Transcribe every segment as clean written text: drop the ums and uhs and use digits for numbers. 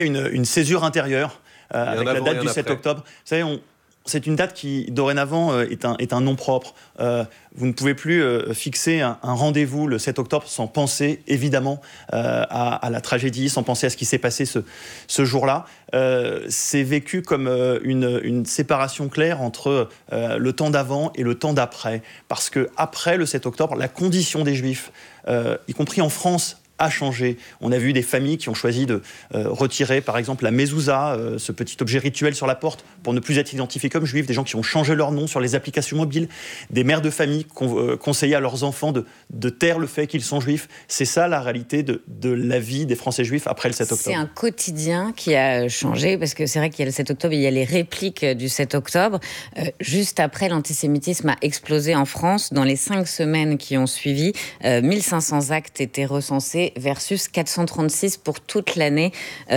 une césure intérieure avec la date du 7 octobre. Vous savez, c'est une date qui, dorénavant, est un nom propre. Vous ne pouvez plus fixer un rendez-vous le 7 octobre sans penser, évidemment, à la tragédie, sans penser à ce qui s'est passé ce jour-là. C'est vécu comme une séparation claire entre le temps d'avant et le temps d'après. Parce qu'après le 7 octobre, la condition des Juifs, y compris en France, a changé. On a vu des familles qui ont choisi de retirer, par exemple, la mezouza, ce petit objet rituel sur la porte, pour ne plus être identifiés comme juifs, des gens qui ont changé leur nom sur les applications mobiles, des mères de famille conseillaient à leurs enfants de taire le fait qu'ils sont juifs. C'est ça la réalité de la vie des Français juifs après le 7 octobre. C'est un quotidien qui a changé, parce que c'est vrai qu'il y a le 7 octobre, il y a les répliques du 7 octobre. Juste après, l'antisémitisme a explosé en France. Dans les 5 semaines qui ont suivi, 1500 actes étaient recensés, versus 436 pour toute l'année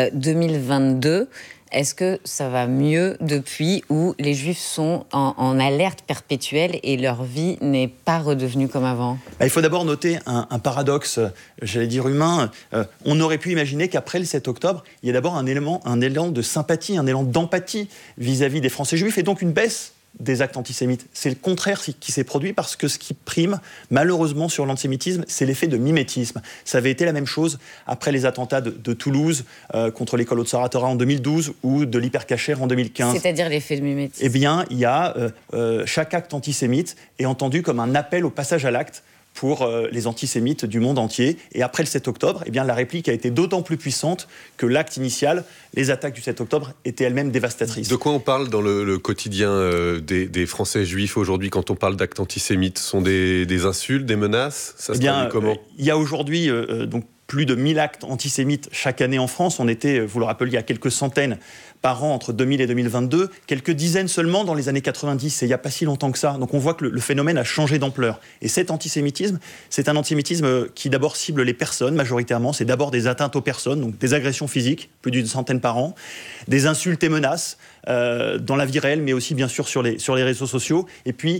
2022. Est-ce que ça va mieux depuis, où les Juifs sont en alerte perpétuelle et leur vie n'est pas redevenue comme avant ? Il faut d'abord noter un paradoxe, j'allais dire humain. On aurait pu imaginer qu'après le 7 octobre, il y a d'abord un élan de sympathie, un élan d'empathie vis-à-vis des Français juifs, et donc une baisse des actes antisémites. C'est le contraire qui s'est produit, parce que ce qui prime, malheureusement, sur l'antisémitisme, c'est l'effet de mimétisme. Ça avait été la même chose après les attentats de Toulouse contre l'école Haute-Sarah Torah en 2012 ou de l'Hypercacher en 2015. C'est-à-dire l'effet de mimétisme ? Eh bien, il y a chaque acte antisémite est entendu comme un appel au passage à l'acte pour les antisémites du monde entier. Et après le 7 octobre, eh bien, la réplique a été d'autant plus puissante que l'acte initial, les attaques du 7 octobre, étaient elles-mêmes dévastatrices. De quoi on parle dans le quotidien des Français juifs aujourd'hui quand on parle d'actes antisémites ? Ce sont des insultes, des menaces ? Ça se traduit comment ? Il y a aujourd'hui donc plus de 1000 actes antisémites chaque année en France. On était, vous le rappeliez, à quelques centaines par an entre 2000 et 2022, quelques dizaines seulement dans les années 90, et il n'y a pas si longtemps que ça. Donc on voit que le phénomène a changé d'ampleur. Et cet antisémitisme, c'est un antisémitisme qui d'abord cible les personnes majoritairement. C'est d'abord des atteintes aux personnes, donc des agressions physiques, plus d'une centaine par an, des insultes et menaces dans la vie réelle, mais aussi bien sûr sur les réseaux sociaux, et puis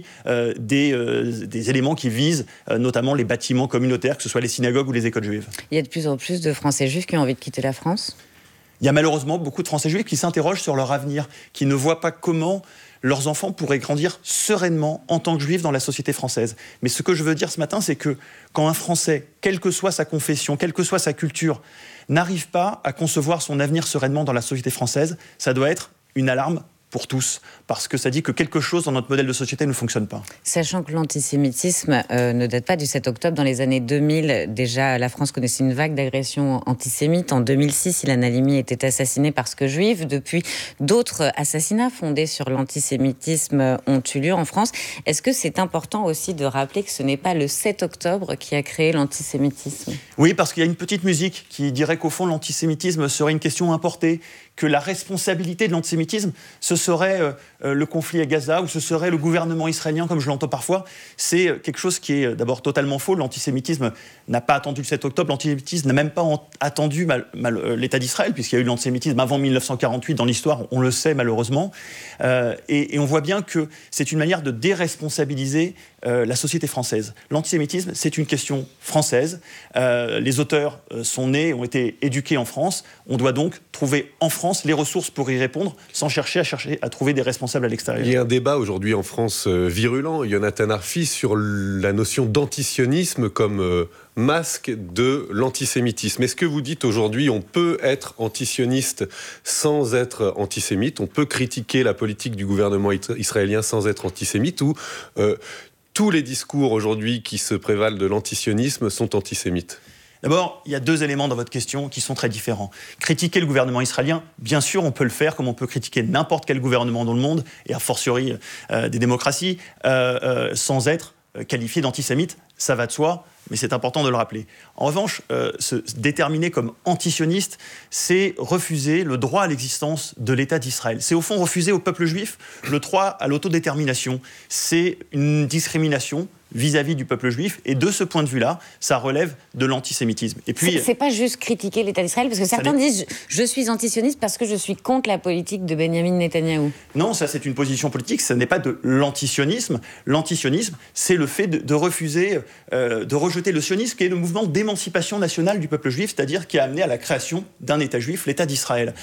des éléments qui visent notamment les bâtiments communautaires, que ce soit les synagogues ou les écoles juives. Il y a de plus en plus de Français juifs qui ont envie de quitter la France ? Il y a malheureusement beaucoup de Français juifs qui s'interrogent sur leur avenir, qui ne voient pas comment leurs enfants pourraient grandir sereinement en tant que juifs dans la société française. Mais ce que je veux dire ce matin, c'est que quand un Français, quelle que soit sa confession, quelle que soit sa culture, n'arrive pas à concevoir son avenir sereinement dans la société française, ça doit être une alarme pour tous, parce que ça dit que quelque chose dans notre modèle de société ne fonctionne pas. Sachant que l'antisémitisme ne date pas du 7 octobre, dans les années 2000, déjà la France connaissait une vague d'agressions antisémites. En 2006, Ilan Halimi était assassiné parce que juif. Depuis, d'autres assassinats fondés sur l'antisémitisme ont eu lieu en France. Est-ce que c'est important aussi de rappeler que ce n'est pas le 7 octobre qui a créé l'antisémitisme ? Oui, parce qu'il y a une petite musique qui dirait qu'au fond, l'antisémitisme serait une question importée, que la responsabilité de l'antisémitisme, ce serait le conflit à Gaza, ou ce serait le gouvernement israélien, comme je l'entends parfois. C'est quelque chose qui est d'abord totalement faux. L'antisémitisme n'a pas attendu le 7 octobre, l'antisémitisme n'a même pas attendu l'État d'Israël, puisqu'il y a eu l'antisémitisme avant 1948 dans l'histoire, on le sait malheureusement. Et on voit bien que c'est une manière de déresponsabiliser la société française. L'antisémitisme, c'est une question française. Les auteurs sont nés, ont été éduqués en France. On doit donc trouver en France les ressources pour y répondre, sans chercher à trouver des responsables à l'extérieur. Il y a un débat aujourd'hui en France virulent, Yonatan Arfi, sur la notion d'antisionisme comme masque de l'antisémitisme. Est-ce que vous dites aujourd'hui on peut être antisioniste sans être antisémite ? On peut critiquer la politique du gouvernement israélien sans être antisémite, ou tous les discours aujourd'hui qui se prévalent de l'antisionisme sont antisémites ? D'abord, il y a 2 éléments dans votre question qui sont très différents. Critiquer le gouvernement israélien, bien sûr, on peut le faire, comme on peut critiquer n'importe quel gouvernement dans le monde, et a fortiori des démocraties, sans être qualifié d'antisémite. Ça va de soi, mais c'est important de le rappeler. En revanche, se déterminer comme antisioniste, c'est refuser le droit à l'existence de l'État d'Israël. C'est au fond refuser au peuple juif le droit à l'autodétermination. C'est une discrimination vis-à-vis du peuple juif, et de ce point de vue-là, ça relève de l'antisémitisme. Et puis, c'est pas juste critiquer l'État d'Israël, parce que certains disent « je suis antisioniste parce que je suis contre la politique de Benyamin Netanyahou ». Non, ça c'est une position politique, ça n'est pas de l'antisionisme. L'antisionisme, c'est le fait de refuser de rejeter le sionisme, qui est le mouvement d'émancipation nationale du peuple juif, c'est-à-dire qui a amené à la création d'un État juif, l'État d'Israël.